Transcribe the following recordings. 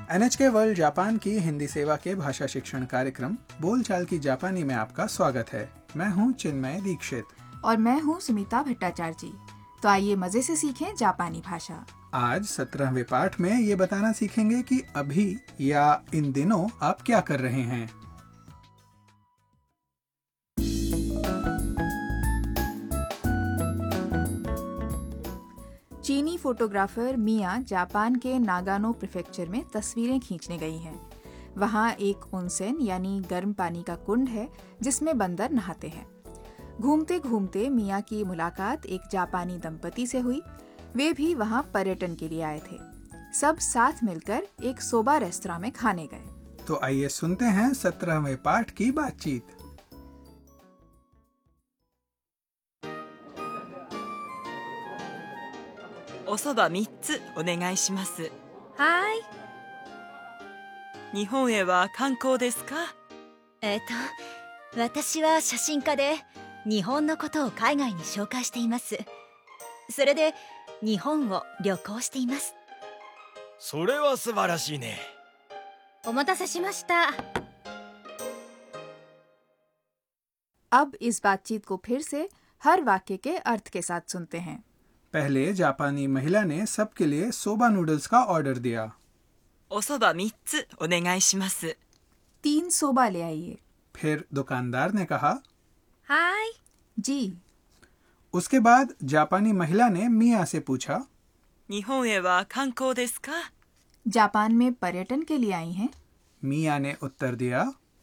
NHK world Japan की हिंदी सेवा के भाषा शिक्षण कार्यक्रम बोलचाल की जापानी में आपका स्वागत है। मैं हूं चिन्मय दीक्षित और मैं हूं सुमिता भट्टाचार्य जी। तो आइए मजे से सीखें जापानी भाषा। आज 17वें पाठ में ये बताना सीखेंगे कि अभी या इन दिनों आप क्या कर रहे हैं। चीनी फोटोग्राफर मिया जापान के नागानो प्रीफेक्चर में तस्वीरें खींचने गई हैं। वहाँ एक ओनसेन यानी गर्म पानी का कुंड है जिसमें बंदर नहाते हैं। घूमते घूमते मिया की मुलाकात एक जापानी दंपति से हुई। वे भी वहाँ पर्यटन के लिए आए थे। सब साथ मिलकर एक सोबा रेस्तरां में खाने गए। तो आइए सुनते हैं 17वें पाठ की बातचीत। おそば3つお願いします。 はい。 日本へは観光ですか？ 私は写真家で日本のことを海外に紹介しています。それで日本を旅行しています。 それは素晴らしいね。 お待たせしました。 अब इस बातचीत को फिर से हर वाक्य के अर्थ के साथ सुनते हैं। पहले जापानी महिला ने सबके लिए सोबा नूडल्स का ऑर्डर दिया। おそば3つお願いします。 3 सोबा ले आइए। फिर दुकानदार ने कहा はい。 जी। उसके बाद जापानी महिला ने मिया से पूछा 日本へは観光ですか？ जापान में पर्यटन के लिए आई हैं? मिया ने उत्तर दिया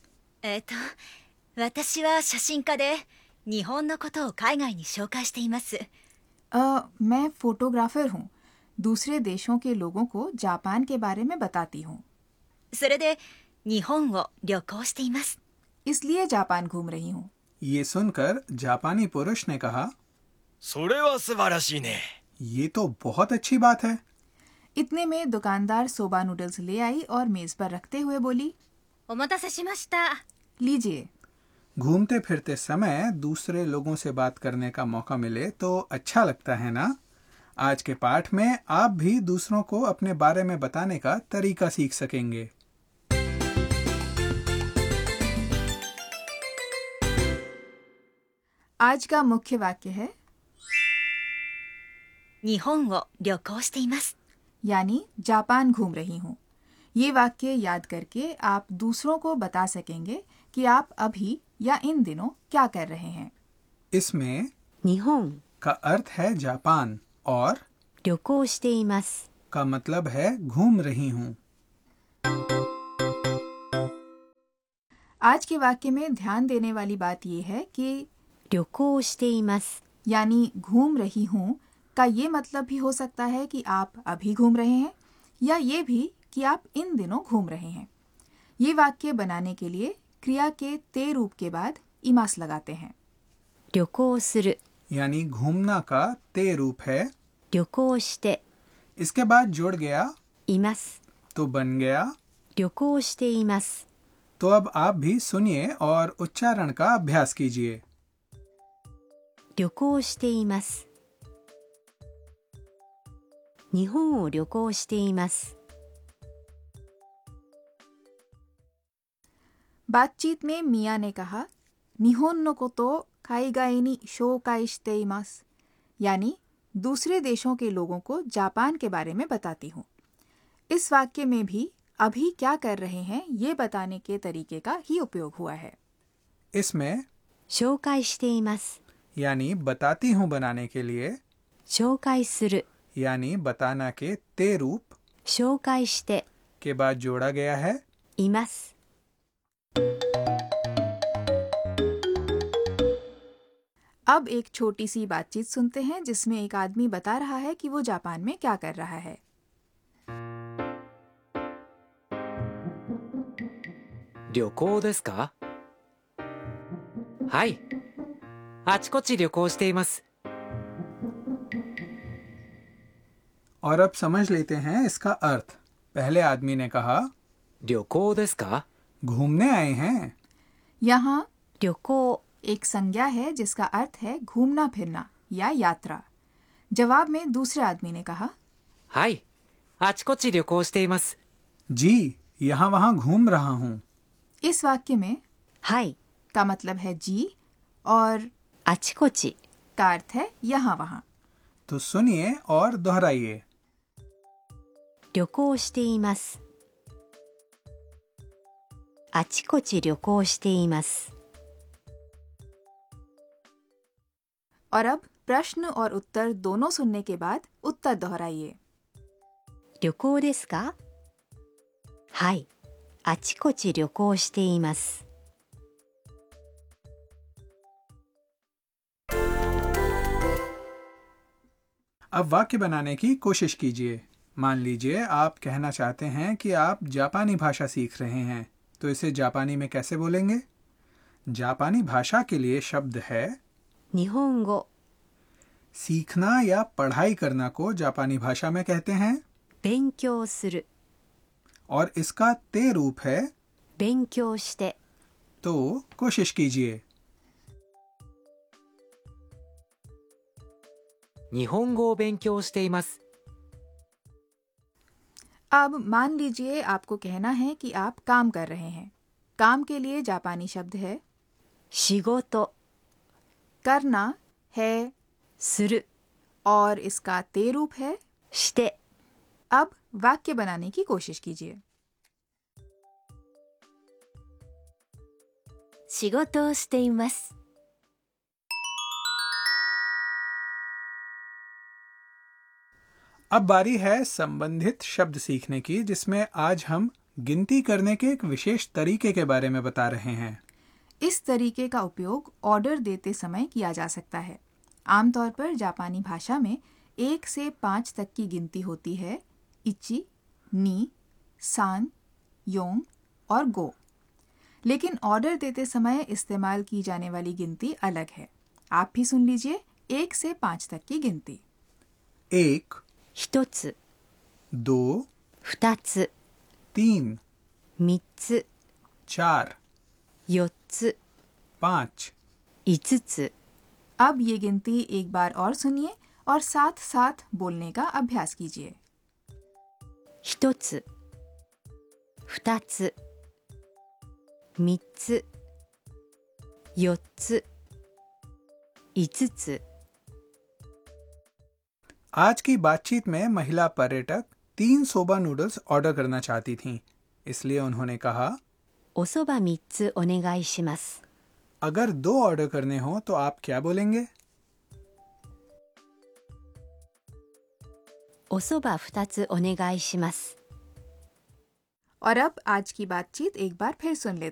私は写真家で日本のことを海外に紹介しています。 मैं फोटोग्राफर हूँ। दूसरे देशों के लोगों को जापान के बारे में बताती हूँ। それで日本を旅行しています。 इसलिए जापान घूम रही हूँ। ये सुनकर जापानी पुरुष ने कहा それは素晴らしいね。 ये तो बहुत अच्छी बात है। इतने में दुकानदार सोबा नूडल्स ले आई और मेज पर रखते हुए बोली お待たせしました。 लीजिए। घूमते फिरते समय दूसरे लोगों से बात करने का मौका मिले तो अच्छा लगता है ना। आज के पाठ में आप भी दूसरों को अपने बारे में बताने का तरीका सीख सकेंगे। आज का मुख्य वाक्य है 日本を旅行しています。 यानी जापान घूम रही हूँ। ये वाक्य याद करके आप दूसरों को बता सकेंगे कि आप अभी या इन दिनों क्या कर रहे हैं। इसमें 日本 का अर्थ है जापान और 旅行しています。 का मतलब है घूम रही हूँ। आज के वाक्य में ध्यान देने वाली बात यह है कि 旅行しています。 यानी घूम रही हूँ का ये मतलब भी हो सकता है कि आप अभी घूम रहे हैं या ये भी कि आप इन दिनों घूम रहे हैं। ये वाक्य बनाने के लिए क्रिया के ते रूप के बाद इमास लगाते हैं। 旅行する。 यानी घूमना का ते रूप है। 旅行して इसके बाद जुड़ गया います。 तो बन गया। 旅行しています。 तो अब आप भी सुनिए और उच्चारण का अभ्यास कीजिए। 旅行しています。日本を旅行しています。 बातचीत में मिया ने कहा निहोन नो कोतो काईगाई नि शोकाई शिते इमास, यानी दूसरे देशों के लोगों को जापान के बारे में बताती हूँ। इस वाक्य में भी अभी क्या कर रहे हैं ये बताने के तरीके का ही उपयोग हुआ है। इसमें 紹介しています。 यानी बताती हूँ बनाने के लिए 紹介する。 यानी बताना के ते रूप 紹介して के बाद जोड़ा गया है います。 अब एक छोटी सी बातचीत सुनते हैं जिसमें एक आदमी बता रहा है कि वो जापान में क्या कर रहा है। 旅行ですか？はい。あちこち旅行しています。 और अब समझ लेते हैं इसका अर्थ। पहले आदमी ने कहा 旅行ですか？ घूमने आए हैं। यहाँ 旅行 एक संज्ञा है जिसका अर्थ है घूमना फिरना या यात्रा। जवाब में दूसरे आदमी ने कहा はい。あちこち旅行しています。 जी, यहाँ वहाँ घूम रहा हूँ। इस वाक्य में はい का मतलब है जी और あちこち का अर्थ है यहाँ वहाँ। तो सुनिए और दोहराइए। 旅行していますあちこち旅行しています और अब प्रश्न और उत्तर दोनों सुनने के बाद उत्तर दोहराइए। 旅行ですかはいあちこち旅行しています अब वाक्य बनाने की कोशिश कीजिए। मान लीजिए आप कहना चाहते हैं कि आप जापानी भाषा सीख रहे हैं, तो इसे जापानी में कैसे बोलेंगे? जापानी भाषा के लिए शब्द है 日本語 सीखना या पढ़ाई करना को जापानी भाषा में कहते हैं 勉強する और इसका ते रूप है 勉強して तो कोशिश कीजिए। 日本語を勉強しています अब मान लीजिए आपको कहना है कि आप काम कर रहे हैं। काम के लिए जापानी शब्द है 仕事 करना है する और इसका ते रूप है। して अब वाक्य बनाने की कोशिश कीजिए। 仕事をしています अब बारी है संबंधित शब्द सीखने की, जिसमें आज हम गिनती करने के एक विशेष तरीके के बारे में बता रहे हैं। इस तरीके का उपयोग ऑर्डर देते समय किया जा सकता है। आमतौर पर जापानी भाषा में 1 से 5 तक की गिनती होती है। इची, नी, सान, योंग और गो। लेकिन ऑर्डर देते समय इस्तेमाल की जाने वाली गिनती अलग है। आप भी सुन लीजिए 1 से 5 तक की गिनती। 1, 一つ 2, 二つ 3, 三つ 4, 四つ 5, 五つ अब ये गिनती एक बार और सुनिए और साथ साथ बोलने का अभ्यास कीजिए। 一つ二つ三つ四つ五つ आज की बातचीत में महिला पर्यटक 3 सोबा नूडल्स ऑर्डर करना चाहती थीं, इसलिए उन्होंने कहा おそば三つお願いします अगर 2 ऑर्डर करने हो तो आप क्या बोलेंगे? おそば二つお願いします और अब आज की बातचीत एक बार फिर सुन लेते